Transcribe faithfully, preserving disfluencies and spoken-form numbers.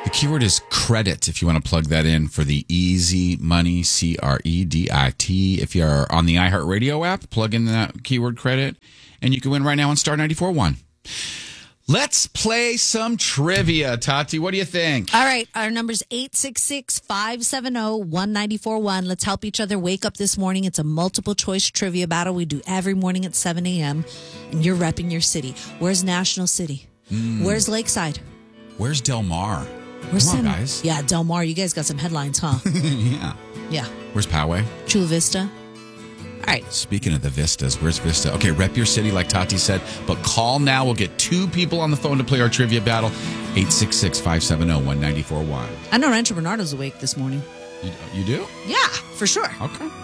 The keyword is credit if you want to plug that in for the Easy Money, C R E D I T. If you're on the iHeartRadio app, plug in that keyword credit, and you can win right now on Star ninety-four point one. Let's play some trivia, Tati. What do you think? All right. Our number's eight six six, five seven zero, one nine four one. Let's help each other wake up this morning. It's a multiple choice trivia battle we do every morning at seven a.m. And you're repping your city. Where's National City? Mm. Where's Lakeside? Where's Del Mar? Where's Come on, San- guys. Yeah, Del Mar. You guys got some headlines, huh? Yeah. Yeah. Where's Poway? Chula Vista. All right. Speaking of the Vistas, where's Vista? Okay, rep your city like Tati said, but call now. We'll get two people on the phone to play our trivia battle. eight six six, five seven zero, one nine four one. I know Rancho Bernardo's awake this morning. You, you do? Yeah, for sure. Okay.